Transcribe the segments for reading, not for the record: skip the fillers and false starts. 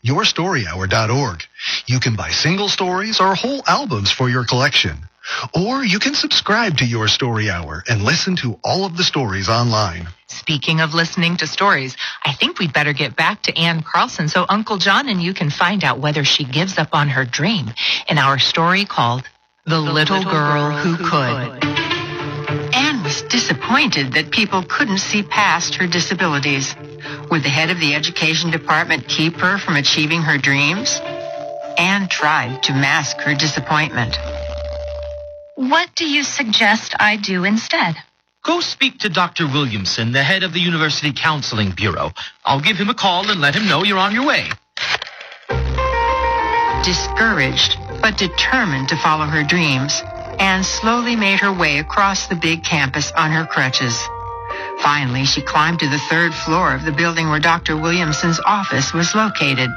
YourStoryHour.org. You can buy single stories or whole albums for your collection. Or you can subscribe to Your Story Hour and listen to all of the stories online. Speaking of listening to stories, I think we'd better get back to Ann Carlson so Uncle John and you can find out whether she gives up on her dream in our story called The Little Girl Who Could. Anne was disappointed that people couldn't see past her disabilities. Would the head of the education department keep her from achieving her dreams? Anne tried to mask her disappointment. What do you suggest I do instead? Go speak to Dr. Williamson, the head of the University Counseling Bureau. I'll give him a call and let him know you're on your way. Discouraged, but determined to follow her dreams, Anne slowly made her way across the big campus on her crutches. Finally, she climbed to the 3rd floor of the building where Dr. Williamson's office was located.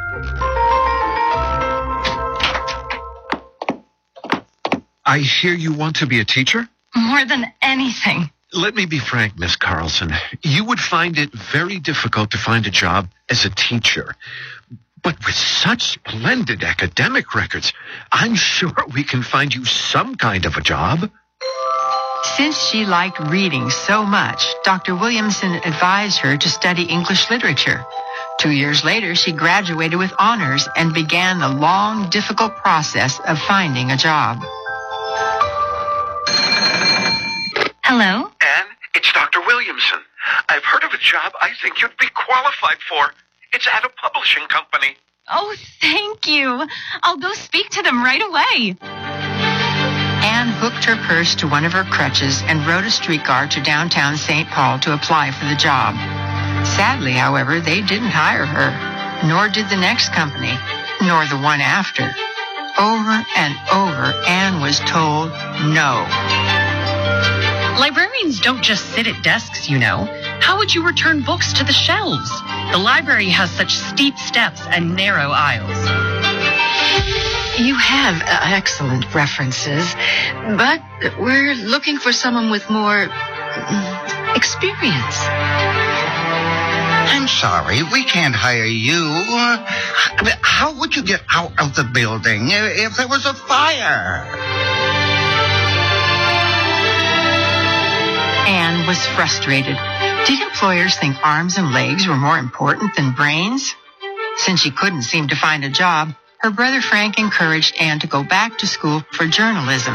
I hear you want to be a teacher? More than anything. Let me be frank, Miss Carlson. You would find it very difficult to find a job as a teacher. But with such splendid academic records, I'm sure we can find you some kind of a job. Since she liked reading so much, Dr. Williamson advised her to study English literature. 2 years later, she graduated with honors and began the long, difficult process of finding a job. Hello? Anne, it's Dr. Williamson. I've heard of a job I think you'd be qualified for. It's at a publishing company. Oh, thank you. I'll go speak to them right away. Anne hooked her purse to one of her crutches and rode a streetcar to downtown St. Paul to apply for the job. Sadly, however, they didn't hire her, nor did the next company, nor the one after. Over and over, Anne was told no. Librarians don't just sit at desks, you know. How would you return books to the shelves? The library has such steep steps and narrow aisles. You have excellent references, but we're looking for someone with more experience. I'm sorry, we can't hire you. How would you get out of the building if there was a fire? Anne was frustrated. Did employers think arms and legs were more important than brains? Since she couldn't seem to find a job, her brother Frank encouraged Anne to go back to school for journalism.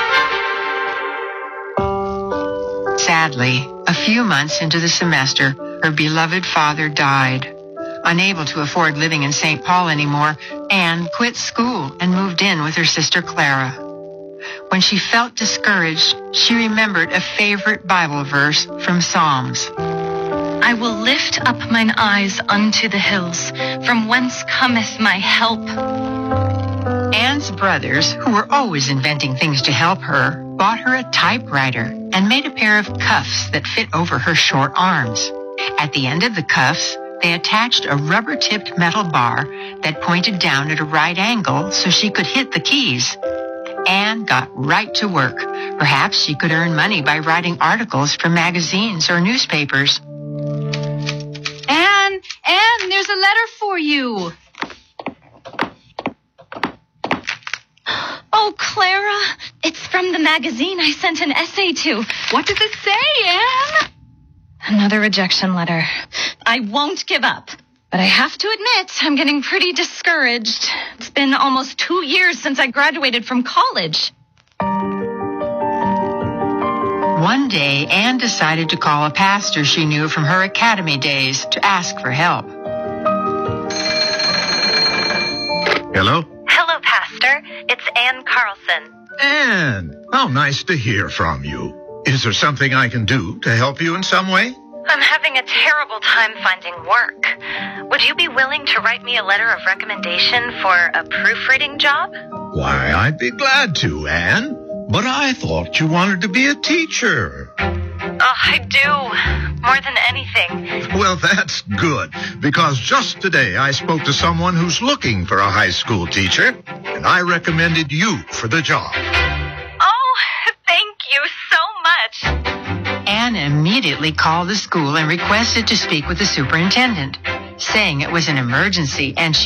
Sadly, a few months into the semester, her beloved father died. Unable to afford living in St. Paul anymore, Anne quit school and moved in with her sister Clara. When she felt discouraged, she remembered a favorite Bible verse from Psalms. I will lift up mine eyes unto the hills, from whence cometh my help. Anne's brothers, who were always inventing things to help her, bought her a typewriter and made a pair of cuffs that fit over her short arms. At the end of the cuffs, they attached a rubber-tipped metal bar that pointed down at a right angle so she could hit the keys. Anne got right to work. Perhaps she could earn money by writing articles for magazines or newspapers. Anne, there's a letter for you. Oh, Clara, it's from the magazine I sent an essay to. What does it say, Anne? Another rejection letter. I won't give up. But I have to admit, I'm getting pretty discouraged. It's been almost 2 years since I graduated from college. One day, Anne decided to call a pastor she knew from her academy days to ask for help. Hello? Hello, Pastor. It's Ann Carlson. Anne, how nice to hear from you. Is there something I can do to help you in some way? I'm having a terrible time finding work. Would you be willing to write me a letter of recommendation for a proofreading job? Why, I'd be glad to, Anne. But I thought you wanted to be a teacher. Oh, I do. More than anything. Well, that's good, because just today I spoke to someone who's looking for a high school teacher, and I recommended you for the job. Oh, thank you so much. Anne immediately called the school and requested to speak with the superintendent, saying it was an emergency and she